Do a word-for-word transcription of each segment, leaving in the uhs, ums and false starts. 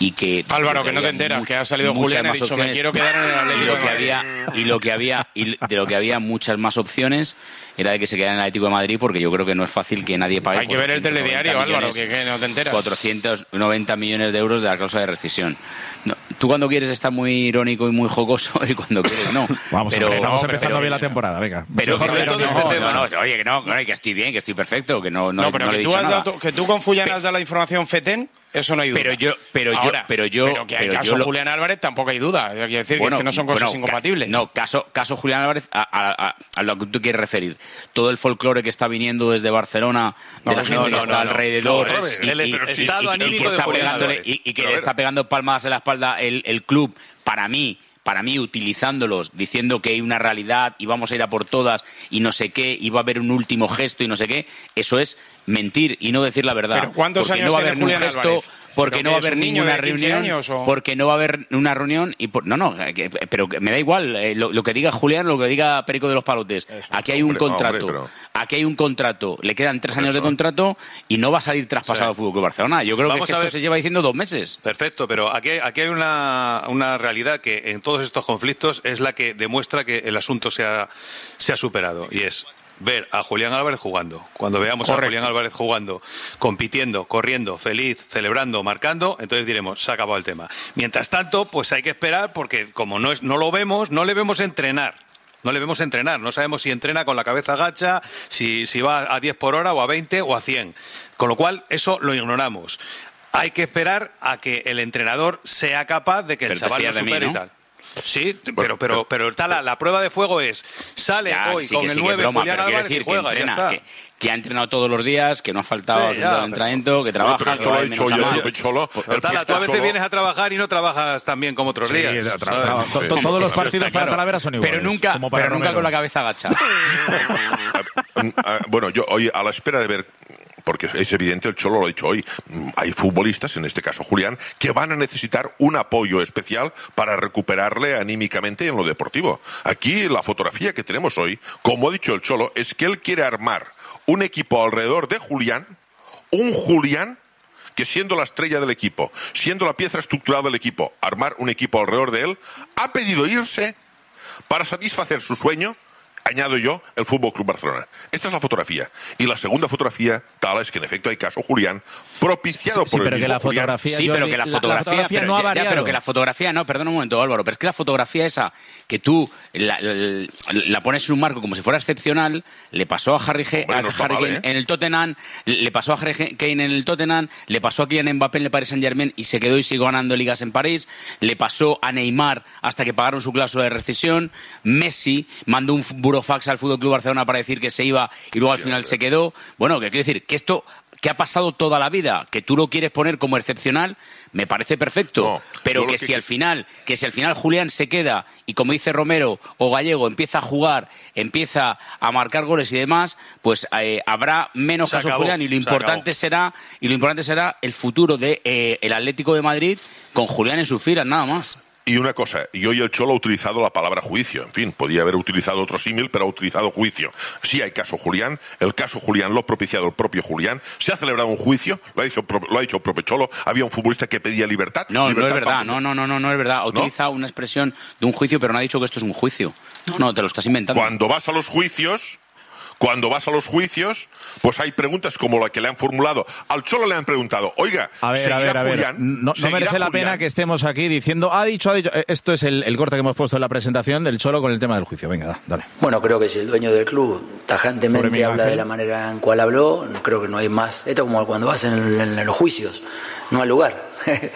y que Álvaro, que no te enteras, que ha salido Julián y ha dicho, me quiero quedar en el Atlético y lo de que Madrid. había y lo que había y de lo que había muchas más opciones era de que se quedara en el Atlético de Madrid, porque yo creo que no es fácil que nadie pague. Hay que ver el telediario, Álvaro, que, que no te enteras. cuatrocientos noventa millones de euros de la cláusula de rescisión. No, tú cuando quieres estar muy irónico y muy jocoso y cuando quieres no. Vamos, pero, hombre, estamos no, empezando pero, bien la temporada, venga. Pero que Mejor de no, todo este no, tema. no, no, oye, que no, que estoy bien, que estoy perfecto, que no no, No, pero no le he que, tú dicho has nada. dado, que tú con Fullán has dado la información FETEN, eso no hay duda. Pero yo, pero Ahora, yo, pero yo, pero que hay pero caso yo lo- Julián Álvarez tampoco hay duda. Quiero decir Bueno, que, es que no son cosas bueno, incompatibles. ca- No, caso, caso Julián Álvarez, a, a- a- a lo que tú quieres referir. Todo el folclore que está viniendo desde Barcelona, de No, la no, gente no, que no, está no. alrededor, No, es- y, el y- y- estado y- y anímico que de está Julián pegándole, Álvarez. y, y que Pero a le ver. está pegando palmas en la espalda el, el club, para mí, para mí, utilizándolos, diciendo que hay una realidad y vamos a ir a por todas y no sé qué, y va a haber un último gesto y no sé qué, eso es mentir y no decir la verdad. Pero ¿cuántos porque años no va a tiene haber ni un Julián gesto, Álvarez? porque ¿Pero no va a que es haber un niño ninguna de quince reunión, años o...? porque no va a haber una reunión y por, no, no, que- pero que me da igual eh, lo, lo que diga Julián, lo que diga Perico de los Palotes. Aquí hay un Hombre, contrato, hombre, pero- aquí hay un contrato, le quedan tres Por años de eso. contrato y no va a salir traspasado al Sí. Fútbol Club Barcelona. Yo creo Vamos que a esto ver. se lleva diciendo dos meses. Perfecto, pero aquí, aquí hay una, una realidad que en todos estos conflictos es la que demuestra que el asunto se ha, se ha superado, y es ver a Julián Álvarez jugando. Cuando veamos Correcto. a Julián Álvarez jugando, compitiendo, corriendo, feliz, celebrando, marcando, entonces diremos, se ha acabado el tema. Mientras tanto, pues hay que esperar, porque como no, es, no lo vemos, no le vemos entrenar. No le vemos entrenar, no sabemos si entrena con la cabeza gacha, si, si va a diez por hora o a veinte o a cien. Con lo cual, eso lo ignoramos. Hay que esperar a que el entrenador sea capaz de que el Pero te chaval lo fías de mí, supere ¿no? y tal. Sí, pero pero pero está la, la prueba de fuego es sale Ya, hoy sí, con que el sí, que nueve broma, Julián pero quiero Álvarez y decir que juega, ya entrena, está. que, que ha entrenado todos los días, que no ha faltado Sí, absolutamente ya, al pero- entrenamiento, que trabaja, pero que esto lo va ha de dicho menos a yo, más. yo, Cholo. Total, El tú a propio veces Cholo- vienes a trabajar y no trabajas tan bien como otros Sí, días. tra- ¿sabes? tra- to- to- Sí. todos los Pero partidos está para claro. Talavera son iguales. Pero nunca, como para pero nunca Romero. con la cabeza agacha. Ah, bueno, yo hoy a la espera de ver, porque es evidente, el Cholo lo ha dicho hoy, mm, hay futbolistas, en este caso Julián, que van a necesitar un apoyo especial para recuperarle anímicamente en lo deportivo. Aquí la fotografía que tenemos hoy, como ha dicho el Cholo, es que él quiere armar un equipo alrededor de Julián, un Julián que siendo la estrella del equipo, siendo la pieza estructural del equipo, armar un equipo alrededor de él, ha pedido irse para satisfacer su sueño, añado yo, el Fútbol Club Barcelona. Esta es la fotografía. Y la segunda fotografía, tal es que en efecto hay caso Julián, propiciado Sí, sí, por el pero que mismo la Julián. fotografía- Sí, Jordi, pero que la la- la fotografía, fotografía pero, no ha ya- ya, variado. pero que la fotografía, no, perdona un momento, Álvaro, pero es que la fotografía esa que tú la, la- la pones en un marco como si fuera excepcional, le pasó a Harry, Ge- Hombre, a no está Harry mal, Kane ¿eh? en el Tottenham, le pasó a Harry Ge- Kane en el Tottenham, le pasó a Kylian Mbappé en el Paris Saint-Germain y se quedó y siguió ganando ligas en París, le pasó a Neymar hasta que pagaron su cláusula de rescisión, Messi mandó un burofax al Fútbol Club Barcelona para decir que se iba y luego al final se quedó. Bueno, que quiero decir que esto que ha pasado toda la vida, que tú lo quieres poner como excepcional, me parece perfecto. No, pero yo lo que, que si que- al final, que si al final Julián se queda y como dice Romero o Gallego empieza a jugar, empieza a marcar goles y demás, pues eh, habrá menos Se caso acabó, Julián y lo se importante acabó. será y lo importante será el futuro de eh, el Atlético de Madrid con Julián en sus filas, nada más. Y una cosa, y hoy el Cholo ha utilizado la palabra juicio. En fin, podía haber utilizado otro símil, pero ha utilizado juicio. Sí hay caso Julián, el caso Julián lo ha propiciado el propio Julián. Se ha celebrado un juicio, lo ha dicho, lo ha dicho el propio Cholo. Había un futbolista que pedía libertad. No, libertad no es verdad, para- no, no, no, no, no es verdad. Ha utilizado una expresión de un juicio, pero no ha dicho que esto es un juicio. No, no, te lo estás inventando. Cuando vas a los juicios, cuando vas a los juicios, pues hay preguntas como la que le han formulado. Al Cholo le han preguntado, oiga, A ver, a ¿seguirá ver, a ver. Julián? No, no ¿Seguirá merece la Julián? pena que estemos aquí diciendo, ha dicho, ha dicho. Eh, Esto es el, el corte que hemos puesto en la presentación del Cholo con el tema del juicio. Venga, da, dale. Bueno, creo que si el dueño del club Sobre Miguel tajantemente habla Ángel. de la manera en cual habló, no creo que no hay más. Esto es como cuando vas en, en- en los juicios, no hay lugar.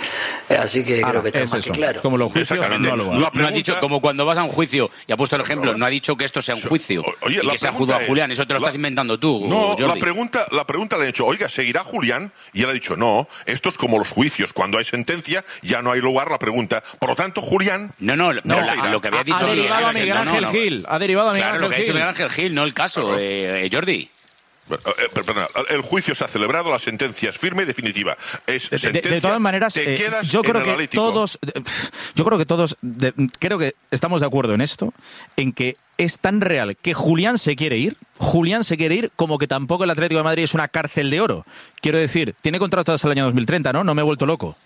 Así que Ahora, creo que está es más eso. que claro. Como los juicios, Exactamente. no al lugar. La No ha pregunta- dicho como cuando vas a un juicio, y ha puesto el ejemplo, no ha dicho que esto sea un juicio Oye, y la que se ha pregunta juzgado a es- Julián. Eso te lo la- estás inventando tú, No, Jordi. la pregunta, la pregunta le han hecho, oiga, ¿seguirá Julián? Y él ha dicho, no, esto es como los juicios. Cuando hay sentencia, ya no hay lugar la pregunta. Por lo tanto, Julián... No, no, no, No la- seguirá. lo que había Ha- dicho ha derivado a Miguel Miguel Ángel, Ángel no, no. Gil. Ha derivado a Miguel Claro, lo Ángel que ha dicho Gil. Miguel Ángel Gil, no el caso, Claro. eh, eh, Jordi. Eh, eh, perdona, el juicio se ha celebrado, la sentencia es firme y definitiva. Es De, de- sentencia, de todas maneras, te eh, quedas yo creo en el que Atlético. todos, yo creo que todos, de- creo que estamos de acuerdo en esto, en que es tan real que Julián se quiere ir, Julián se quiere ir, como que tampoco el Atlético de Madrid es una cárcel de oro. Quiero decir, tiene contrato hasta el año dos mil treinta, ¿no? No me he vuelto loco.